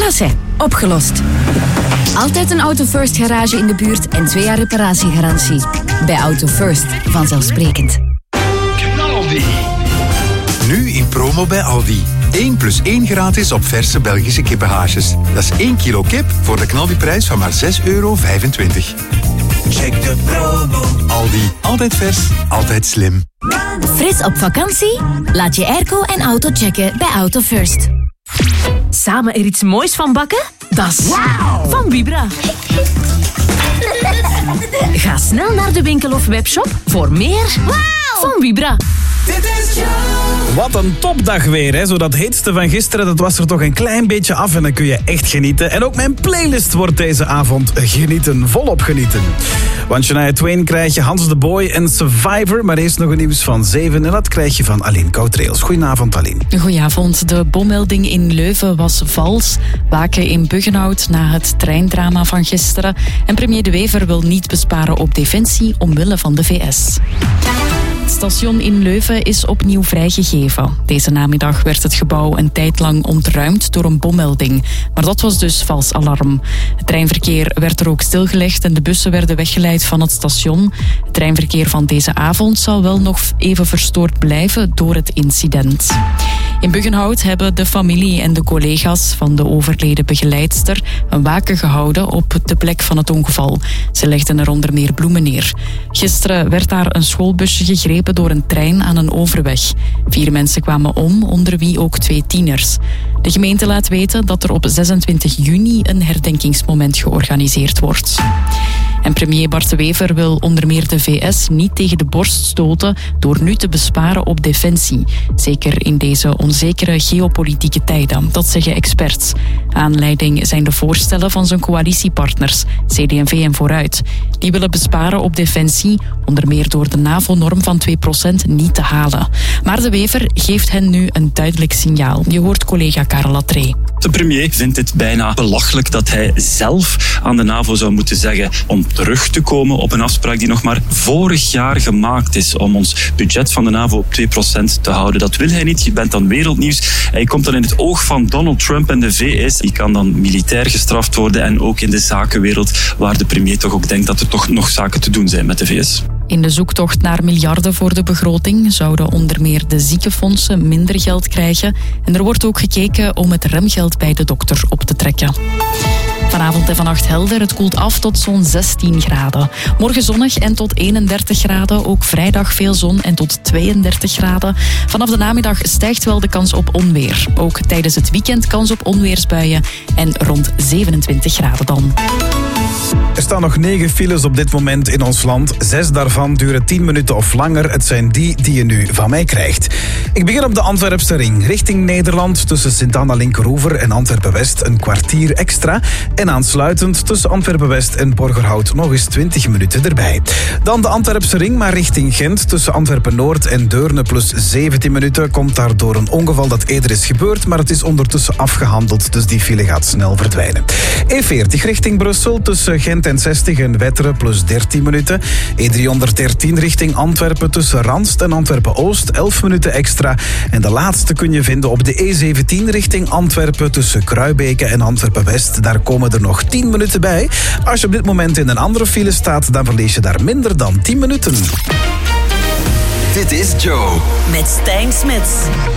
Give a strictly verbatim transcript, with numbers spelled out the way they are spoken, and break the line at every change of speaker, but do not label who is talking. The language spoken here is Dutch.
Klasse, opgelost. Altijd een Auto First garage in de buurt en twee jaar reparatiegarantie. Bij Auto First, vanzelfsprekend.
Knaldi. Nu in promo bij Aldi. één plus één gratis op verse Belgische kippenhaasjes. Dat is één kilo kip voor de knaldiprijs van maar zes euro vijfentwintig. Check de promo. Aldi. Altijd vers, altijd slim.
Fris op vakantie? Laat je airco en auto checken bij Auto First.
Samen er iets moois van bakken? Dat is wow. Van Vibra. Ga snel naar de winkel of webshop voor meer wow. Van Vibra.
Wat een topdag weer, hè. Zo dat heetste van gisteren, dat was er toch een klein beetje af en dan kun je echt genieten. En ook mijn playlist wordt deze avond genieten, volop genieten. Want Shania Twain krijg je Hans de Boy en Survivor, maar eerst nog een nieuws van zeven en dat krijg je van Aline Koutreels. Goedenavond, Aline.
Goedenavond. De bommelding in Leuven was vals. Waken in Buggenhout na het treindrama van gisteren. En premier De Wever wil niet besparen op defensie omwille van de V S. Het station in Leuven is opnieuw vrijgegeven. Deze namiddag werd het gebouw een tijd lang ontruimd door een bommelding. Maar dat was dus vals alarm. Het treinverkeer werd er ook stilgelegd en de bussen werden weggeleid van het station. Het treinverkeer van deze avond zal wel nog even verstoord blijven door het incident. In Buggenhout hebben de familie en de collega's van de overleden begeleidster een waken gehouden op de plek van het ongeval. Ze legden er onder meer bloemen neer. Gisteren werd daar een schoolbusje gegrepen door een trein aan een overweg. Vier mensen kwamen om, onder wie ook twee tieners. De gemeente laat weten dat er op zesentwintig juni een herdenkingsmoment georganiseerd wordt. En premier Bart De Wever wil onder meer de V S niet tegen de borst stoten door nu te besparen op defensie. Zeker in deze onzekere geopolitieke tijden, dat zeggen experts. Aanleiding zijn de voorstellen van zijn coalitiepartners, C D en V en Vooruit. Die willen besparen op defensie, onder meer door de NAVO-norm van twee procent niet te halen. Maar De Wever geeft hen nu een duidelijk signaal. Je hoort collega Karel Latree.
De premier vindt het bijna belachelijk dat hij zelf aan de NAVO zou moeten zeggen om terug te komen op een afspraak die nog maar vorig jaar gemaakt is om ons budget van de NAVO op twee procent te houden. Dat wil hij niet. Je bent dan wereldnieuws. Hij komt dan in het oog van Donald Trump en de V S. Die kan dan militair gestraft worden en ook in de zakenwereld waar de premier toch ook denkt dat er toch nog zaken te doen zijn met de V S.
In de zoektocht naar miljarden voor de begroting zouden onder meer de ziekenfondsen minder geld krijgen. En er wordt ook gekeken om het remgeld bij de dokter op te trekken. Vanavond en vannacht helder. Het koelt af tot zo'n zestien graden. Morgen zonnig en tot eenendertig graden. Ook vrijdag veel zon en tot tweeëndertig graden. Vanaf de namiddag stijgt wel de kans op onweer. Ook tijdens het weekend kans op onweersbuien. En rond zevenentwintig graden dan.
Er staan nog negen files op dit moment in ons land. Zes daarvan duren tien minuten of langer. Het zijn die die je nu van mij krijgt. Ik begin op de Antwerpse ring. Richting Nederland tussen Sint-Anna-Linkeroever en Antwerpen-West een kwartier extra. En aansluitend tussen Antwerpen-West en Borgerhout nog eens twintig minuten erbij. Dan de Antwerpse ring, maar richting Gent tussen Antwerpen-Noord en Deurne plus zeventien minuten. Komt daar door een ongeval dat eerder is gebeurd, maar het is ondertussen afgehandeld. Dus die file gaat snel verdwijnen. E veertig richting Brussel tussen Gent en zestig en Wetteren plus dertien minuten. E driehonderddertien richting Antwerpen tussen Ranst en Antwerpen-Oost, elf minuten extra. En de laatste kun je vinden op de E zeventien richting Antwerpen tussen Kruibeke en Antwerpen-West. Daar komen er nog tien minuten bij. Als je op dit moment in een andere file staat, dan verlies je daar minder dan tien minuten.
Dit is Joe.
Met Stijn Smits.